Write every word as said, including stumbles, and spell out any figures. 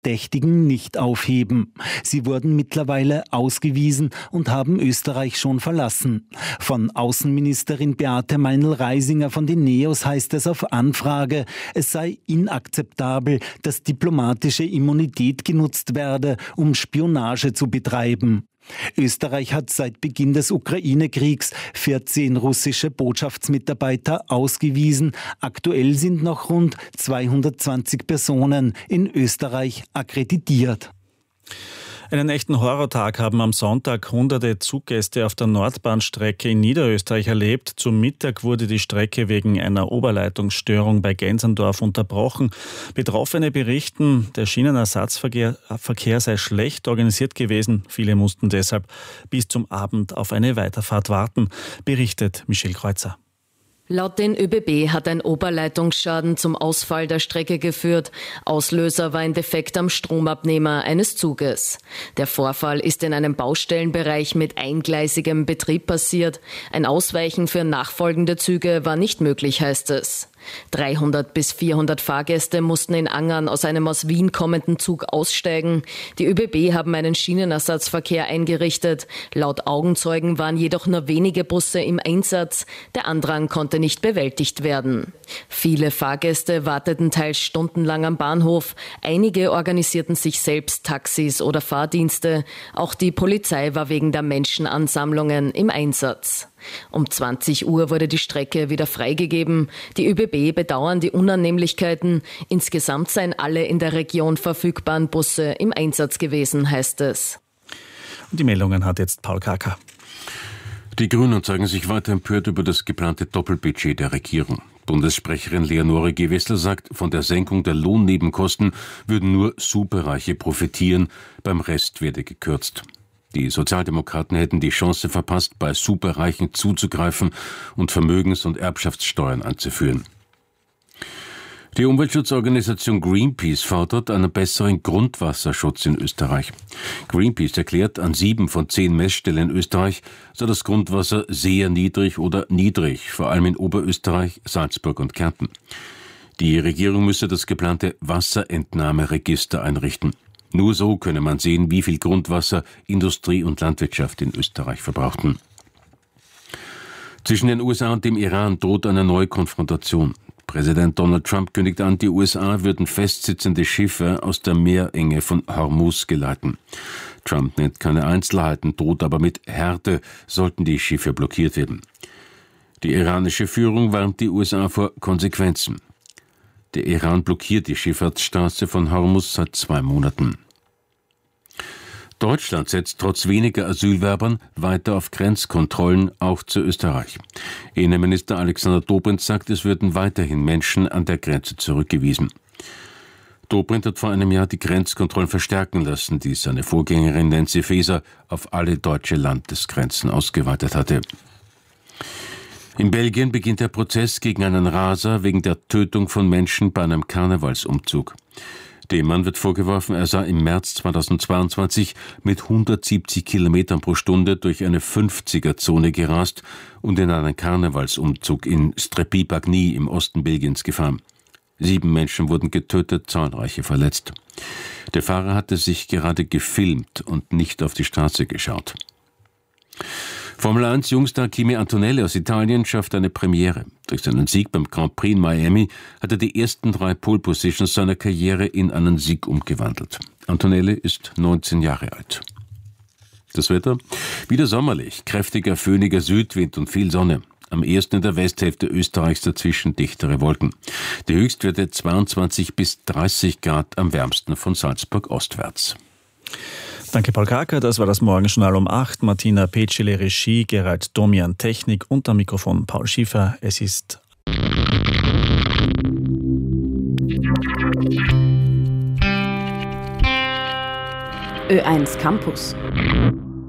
Verdächtigen nicht aufheben. Sie wurden mittlerweile ausgewiesen und haben Österreich schon verlassen. Von Außenministerin Beate Meinl-Reisinger von den NEOS heißt es auf Anfrage, es sei inakzeptabel, dass diplomatische Immunität genutzt werde, um Spionage zu betreiben. Österreich hat seit Beginn des Ukraine-Kriegs vierzehn russische Botschaftsmitarbeiter ausgewiesen. Aktuell sind noch rund zweihundertzwanzig Personen in Österreich akkreditiert. Einen echten Horrortag haben am Sonntag hunderte Zuggäste auf der Nordbahnstrecke in Niederösterreich erlebt. Zum Mittag wurde die Strecke wegen einer Oberleitungsstörung bei Gensendorf unterbrochen. Betroffene berichten, der Schienenersatzverkehr Verkehr sei schlecht organisiert gewesen. Viele mussten deshalb bis zum Abend auf eine Weiterfahrt warten, berichtet Michelle Kreuzer. Laut den ÖBB hat ein Oberleitungsschaden zum Ausfall der Strecke geführt. Auslöser war ein Defekt am Stromabnehmer eines Zuges. Der Vorfall ist in einem Baustellenbereich mit eingleisigem Betrieb passiert. Ein Ausweichen für nachfolgende Züge war nicht möglich, heißt es. dreihundert bis vierhundert Fahrgäste mussten in Angern aus einem aus Wien kommenden Zug aussteigen. Die ÖBB haben einen Schienenersatzverkehr eingerichtet. Laut Augenzeugen waren jedoch nur wenige Busse im Einsatz. Der Andrang konnte nicht bewältigt werden. Viele Fahrgäste warteten teils stundenlang am Bahnhof. Einige organisierten sich selbst Taxis oder Fahrdienste. Auch die Polizei war wegen der Menschenansammlungen im Einsatz. Um zwanzig Uhr wurde die Strecke wieder freigegeben. Die ÖBB bedauern die Unannehmlichkeiten. Insgesamt seien alle in der Region verfügbaren Busse im Einsatz gewesen, heißt es. Und die Meldungen hat jetzt Paul Kacker. Die Grünen zeigen sich weiter empört über das geplante Doppelbudget der Regierung. Bundessprecherin Leonore Gewessler sagt, von der Senkung der Lohnnebenkosten würden nur Superreiche profitieren, beim Rest werde gekürzt. Die Sozialdemokraten hätten die Chance verpasst, bei Superreichen zuzugreifen und Vermögens- und Erbschaftssteuern einzuführen. Die Umweltschutzorganisation Greenpeace fordert einen besseren Grundwasserschutz in Österreich. Greenpeace erklärt, an sieben von zehn Messstellen in Österreich sei das Grundwasser sehr niedrig oder niedrig, vor allem in Oberösterreich, Salzburg und Kärnten. Die Regierung müsse das geplante Wasserentnahmeregister einrichten. Nur so könne man sehen, wie viel Grundwasser Industrie und Landwirtschaft in Österreich verbrauchten. Zwischen den U S A und dem Iran droht eine neue Konfrontation. Präsident Donald Trump kündigt an, die U S A würden festsitzende Schiffe aus der Meerenge von Hormuz geleiten. Trump nennt keine Einzelheiten, droht aber mit Härte, sollten die Schiffe blockiert werden. Die iranische Führung warnt die U S A vor Konsequenzen. Der Iran blockiert die Schifffahrtsstraße von Hormuz seit zwei Monaten. Deutschland setzt trotz weniger Asylwerbern weiter auf Grenzkontrollen, auch zu Österreich. Innenminister Alexander Dobrindt sagt, es würden weiterhin Menschen an der Grenze zurückgewiesen. Dobrindt hat vor einem Jahr die Grenzkontrollen verstärken lassen, die seine Vorgängerin Nancy Faeser auf alle deutsche Landesgrenzen ausgeweitet hatte. In Belgien beginnt der Prozess gegen einen Raser wegen der Tötung von Menschen bei einem Karnevalsumzug. Dem Mann wird vorgeworfen, er sei im März zweitausendzweiundzwanzig mit hundertsiebzig Kilometern pro Stunde durch eine fünfziger-Zone gerast und in einen Karnevalsumzug in Strepy-Bagny im Osten Belgiens gefahren. Sieben Menschen wurden getötet, zahlreiche verletzt. Der Fahrer hatte sich gerade gefilmt und nicht auf die Straße geschaut. Formel eins Jungstar Kimi Antonelli aus Italien schafft eine Premiere. Durch seinen Sieg beim Grand Prix in Miami hat er die ersten drei Pole Positions seiner Karriere in einen Sieg umgewandelt. Antonelli ist neunzehn Jahre alt. Das Wetter? Wieder sommerlich, kräftiger, föhniger Südwind und viel Sonne. Am ehesten in der Westhälfte Österreichs, dazwischen dichtere Wolken. Die Höchstwerte zweiundzwanzig bis dreißig Grad, am wärmsten von Salzburg ostwärts. Danke, Paul Kacker. Das war das Morgenjournal um acht. Martina Petschele, Regie, Gerald Domian, Technik und am Mikrofon Paul Schiefer. Es ist Ö eins Campus.